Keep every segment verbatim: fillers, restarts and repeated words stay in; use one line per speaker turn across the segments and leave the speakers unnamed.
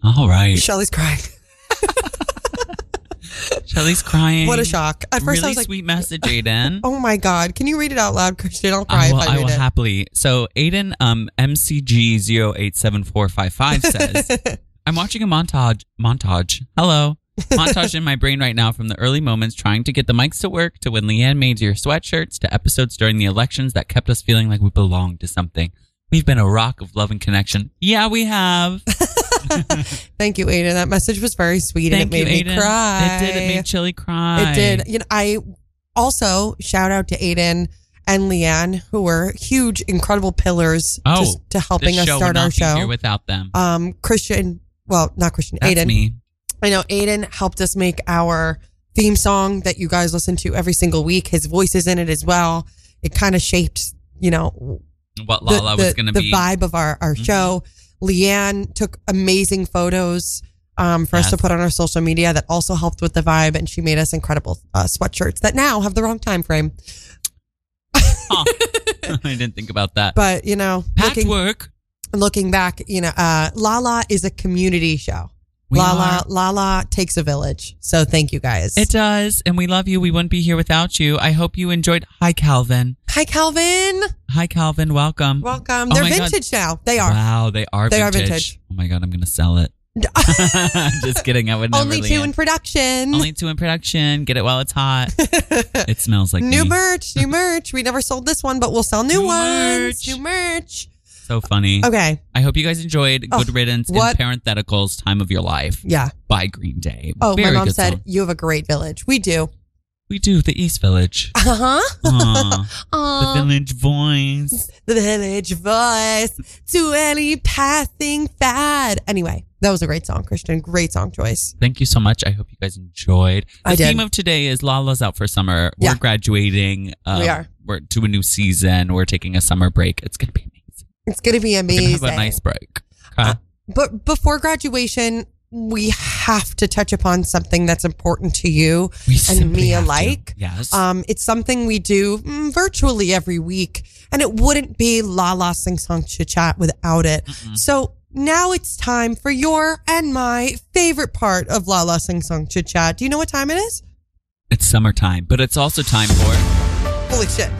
All right.
Shelly's crying.
Shelly's crying.
What a shock. At first
really
I was like,
sweet message, Aiden.
Oh my God. Can you read it out loud, Christian? I'll cry
I will,
if I
I
read
will
it.
happily. So Aiden, um, M C G zero eight seven four five five says, I'm watching a montage. Montage. Hello. Montage in my brain right now from the early moments trying to get the mics to work to when Leanne made your sweatshirts to episodes during the elections that kept us feeling like we belonged to something. We've been a rock of love and connection. Yeah, we have.
Thank you, Aiden. That message was very sweet
Thank
and it made
you,
me
Aiden.
cry.
It did. It made Chili cry.
It did. You know, I also shout out to Aiden and Leanne, who were huge, incredible pillars
Oh,
to, to helping
this
us
show
start
would not
our
be
show.
here without them.
Um, Christian, well, not Christian,
That's
Aiden.
me.
I know Aiden helped us make our theme song that you guys listen to every single week. His voice is in it as well. It kind of shaped, you know,
What
the,
Lala
the,
was going to
the
be.
vibe of our, our
Mhm.
show. Leanne took amazing photos um, for us
Yes.
to put on our social media that also helped with the vibe, and she made us incredible uh, sweatshirts that now have the wrong time frame.
Huh. I didn't think about that.
But, you know, looking,
Patchwork.
looking back, you know, uh, Lala is a community show.
We
Lala,
are.
Lala takes a village. So thank you guys.
It does, and we love you. We wouldn't be here without you. I hope you enjoyed. Hi, Calvin.
Hi, Calvin.
Hi, Calvin. Welcome.
Welcome.
Oh
They're
my God.
vintage now. They are.
Wow, they are
They are
vintage.
vintage.
Oh my God, I'm going to sell it. Just kidding. I would never.
Only two
Leanne.
in production.
Only two in production. Get it while it's hot. It smells like
New
me.
merch, new merch. We never sold this one, but we'll sell new,
New
ones.
merch.
New merch.
So funny.
Okay.
I hope you guys enjoyed
Oh,
Good Riddance
what-
and Parentheticals Time of Your Life
Yeah.
by Green Day.
Oh,
Very
my mom
good
said
song.
you have a great village. We do.
We do, the East Village.
Uh huh.
Aw, the
Aw.
Village Voice.
The village voice to any passing fad. Anyway, that was a great song, Christian. Great song choice.
Thank you so much. I hope you guys enjoyed. The
I did.
theme of today is Lala's out for summer.
Yeah.
We're graduating. Um,
We are.
We're to a new season. We're taking a summer break. It's going to be amazing.
It's going to be
We're
amazing.
going to have a nice break. Okay?
Uh, But before graduation, we have to touch upon something that's important to you
we
and
simply
me
have to.
alike.
Yes.
Um, it's something we do mm, virtually every week, and it wouldn't be La La Sing Song Chit Chat without it.
Mm-mm.
So now it's time for your and my favorite part of La La Sing Song Chit Chat. Do you know what time it is?
It's summertime, but it's also time for
Holy shit.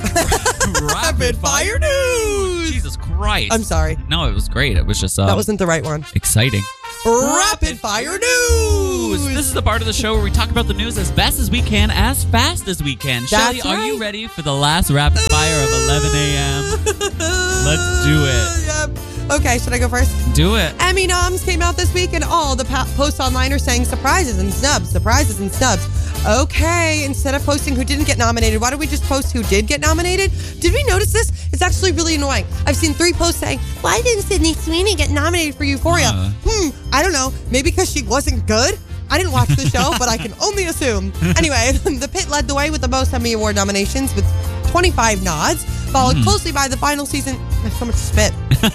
Rapid Fire News. Jesus Christ.
I'm sorry.
No, it was great. It was just uh,
That wasn't the right one.
exciting.
Rapid Fire News.
This is the part of the show where we talk about the news as best as we can, as fast as we can. Shelly,
That's
are you
right.
ready for the last rapid fire of eleven a.m.? Let's do it.
Yep. Okay, should I go first?
Do it.
Emmy noms came out this week, and all the pa- posts online are saying surprises and snubs, surprises and snubs. Okay, instead of posting who didn't get nominated, why don't we just post who did get nominated? Did we notice this? It's actually really annoying. I've seen three posts saying, why didn't Sydney Sweeney get nominated for Euphoria?
Uh.
Hmm, I don't know. Maybe because she wasn't good? I didn't watch the show, but I can only assume. Anyway, The Pit led the way with the most Emmy Award nominations with twenty-five nods, followed
Hmm.
closely by the final season. There's so much spit.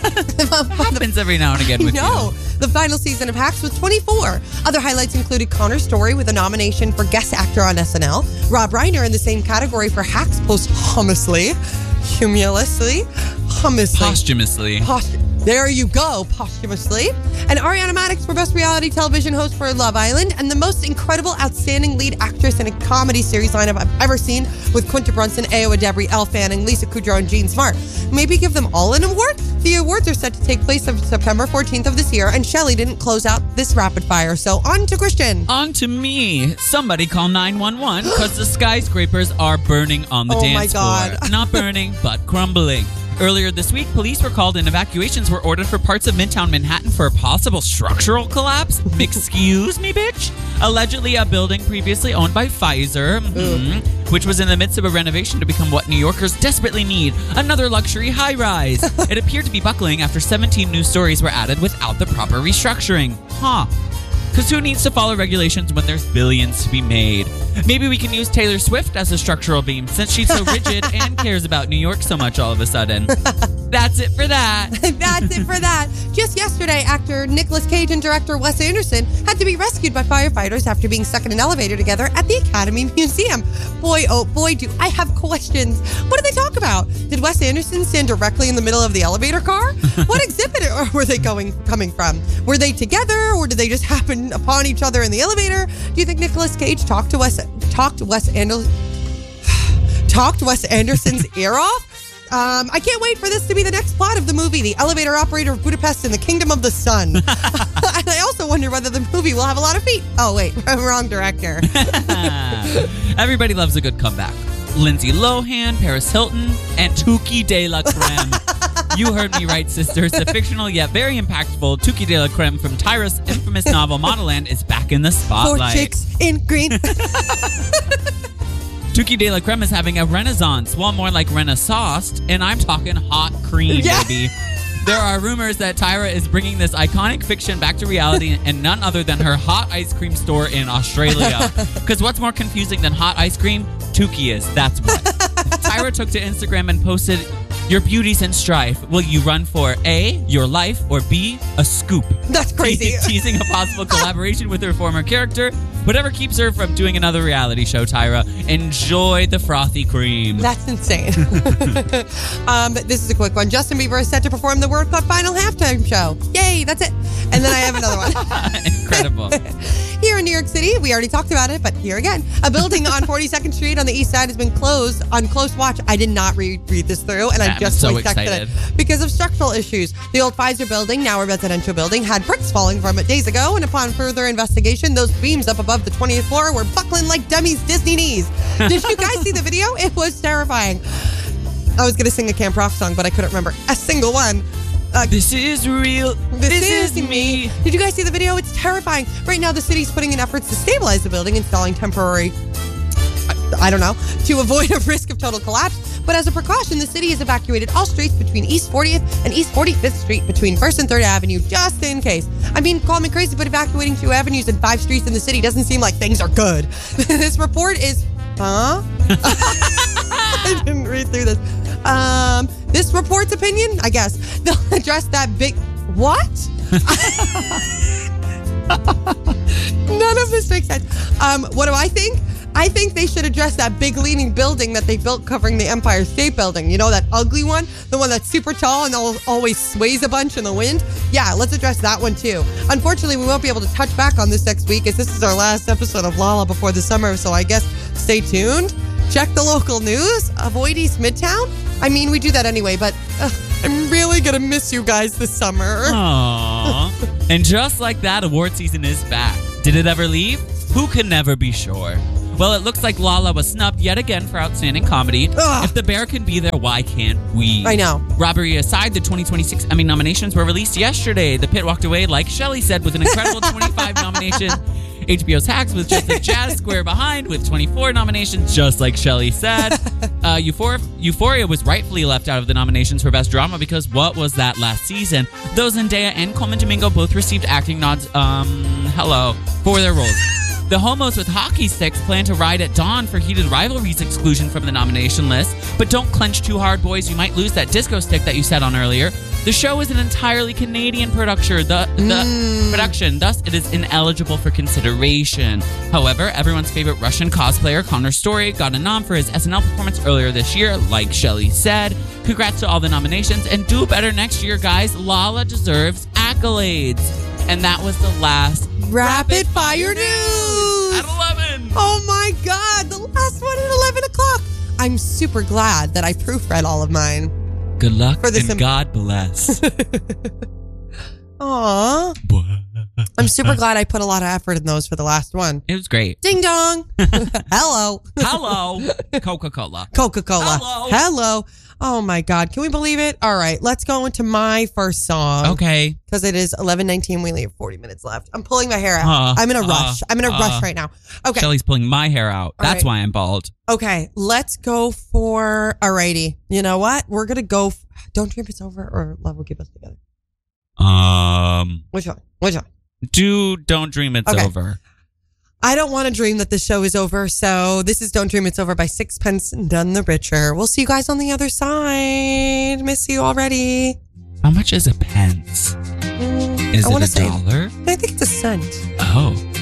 Happens every now and again with
No,
you.
the final season of Hacks with twenty-four. Other highlights included Connor Story with a nomination for Guest Actor on S N L, Rob Reiner in the same category for Hacks posthumously, humorously, humously.
Posthumously.
Post- there you go, posthumously. And Ariana Madix for Best Reality Television Host for Love Island, and the most incredible, outstanding lead actress in a comedy series lineup I've ever seen with Quinta Brunson, Ayo Edebiri, Elle Fanning, Lisa Kudrow, and Jean Smart. Maybe give them all an award? The awards are set to take place on September fourteenth of this year, and Shelley didn't close out this rapid fire, so on to Christian.
On to me. Somebody call nine one one because the skyscrapers are burning on the
Oh my
dance
God.
floor. Not burning, but crumbling. Earlier this week, police were called and evacuations were ordered for parts of Midtown Manhattan for a possible structural collapse. Excuse me, bitch? Allegedly, a building previously owned by Pfizer, mhm, which was in the midst of a renovation to become what New Yorkers desperately need, another luxury high-rise. It appeared to be buckling after seventeen new stories were added without the proper restructuring. Huh. Because who needs to follow regulations when there's billions to be made? Maybe we can use Taylor Swift as a structural beam since she's so rigid and cares about New York so much all of a sudden. That's it for that.
That's it for that. Just yesterday, actor Nicolas Cage and director Wes Anderson had to be rescued by firefighters after being stuck in an elevator together at the Academy Museum. Boy, oh boy, do I have questions. What did they talk about? Did Wes Anderson stand directly in the middle of the elevator car? What exhibit were they going coming from? Were they together, or did they just happen upon each other in the elevator? Do you think Nicolas Cage talked to Wes talked Wes Anderson talked Wes Anderson's ear off? Um, I can't wait for this to be the next plot of the movie, The Elevator Operator of Budapest in the Kingdom of the Sun. And I also wonder whether the movie will have a lot of feet. Oh, wait, wrong director.
Everybody loves a good comeback. Lindsay Lohan, Paris Hilton, and Tuki de la Creme. You heard me right, sisters. The fictional yet very impactful Tuki de la Creme from Tyra's infamous novel Modelland is back in the spotlight.
Four chicks in green.
Tuki de la Creme is having a renaissance, well, more like renaissance, and I'm talking hot cream,
yeah.
baby. There are rumors that Tyra is bringing this iconic fiction back to reality, and none other than her hot ice cream store in Australia. Because what's more confusing than hot ice cream? Tuki is. That's what. Tyra took to Instagram and posted, "Your beauties and strife. Will you run for A, your life, or B, a scoop?"
That's crazy.
Te- teasing a possible collaboration with her former character. Whatever keeps her from doing another reality show, Tyra. Enjoy the frothy cream.
That's insane. um, this is a quick one. Justin Bieber is set to perform the World Cup final halftime show. Yay, that's it. And then I have another one.
Incredible.
Here in New York City, we already talked about it, but here again. A building on forty-second Street on the east side has been closed on close watch. I did not read, read this through, and I
I'm
just
so
voice texted
excited.
it because of structural issues. The old Pfizer building, now a residential building, had bricks falling from it days ago, and upon further investigation, those beams up above the twentieth floor were buckling like dummies' Disney knees. Did you guys see the video? It was terrifying. I was going to sing a Camp Rock song, but I couldn't remember a single one. Uh,
this is real.
This,
this
is,
is me.
Did you guys see the video? It's terrifying. Right now, the city's putting in efforts to stabilize the building, installing temporary, I, I don't know, to avoid a risk of total collapse. But as a precaution, the city has evacuated all streets between East fortieth and East forty-fifth Street between first and third Avenue, just in case. I mean, call me crazy, but evacuating two avenues and five streets in the city doesn't seem like things are good. This report is, huh? I didn't read through this. Um, this report's opinion, I guess, they'll address that big, what? None of this makes sense. Um, what do I think? I think they should address that big leaning building that they built covering the Empire State Building. You know, that ugly one? The one that's super tall and always sways a bunch in the wind? Yeah, let's address that one too. Unfortunately, we won't be able to touch back on this next week as this is our last episode of Lala before the summer, so I guess stay tuned. Check the local news. Avoid East Midtown. I mean, we do that anyway, but uh, I'm really going to miss you guys this summer.
Aww. And just like that, award season is back. Did it ever leave? Who can never be sure? Well, it looks like Lala was snubbed yet again for outstanding comedy.
Ugh.
If The Bear can be there, why can't we?
I know.
Robbery aside, the twenty twenty-six Emmy nominations were released yesterday. The Pit walked away, like Shelley said, with an incredible twenty-five nominations. H B O's Hacks was just a jazz square behind with twenty-four nominations, just like Shelley said. Uh, Euphoria, Euphoria was rightfully left out of the nominations for Best Drama because what was that last season? Though Zendaya and Colman Domingo both received acting nods, um, hello, for their roles. The homos with hockey sticks plan to ride at dawn for heated rivalries exclusion from the nomination list. But don't clench too hard, boys. You might lose that disco stick that you said on earlier. The show is an entirely Canadian production, the, the
Mm.
production. Thus, it is ineligible for consideration. However, everyone's favorite Russian cosplayer, Connor Story, got a nom for his S N L performance earlier this year, like Shelley said. Congrats to all the nominations, and do better next year, guys. Lala deserves accolades. And that was the last
Rapid Fire News
at eleven.
Oh my God, the last one at eleven o'clock. I'm super glad that I proofread all of mine.
Good luck
For this
and
im-
God bless.
Aw. I'm super glad I put a lot of effort in those for the last one.
It was great.
Ding dong. Hello.
Hello, Coca-Cola.
Coca-Cola.
Hello.
Hello. Oh my God. Can we believe it? All right. Let's go into my first song.
Okay.
Because it is eleven nineteen. We only have forty minutes left. I'm pulling my hair out.
Uh,
I'm in a
uh,
rush. I'm in a
uh,
rush right now. Okay.
Shelley's pulling my hair out.
All
That's
right.
why I'm bald.
Okay. Let's go for, alrighty. You know what? We're going to go, f- Don't Dream It's Over or Love Will Keep Us Together.
Um,
Which one? Which one?
do Don't Dream It's
Okay.
Over.
I don't want to dream that the show is over. So this is Don't Dream It's Over by Sixpence None the Richer. We'll see you guys on the other side. Miss you already.
How much is a pence?
Mm,
Is
I
it
wanna
a
say-
dollar?
I think it's a cent.
Oh.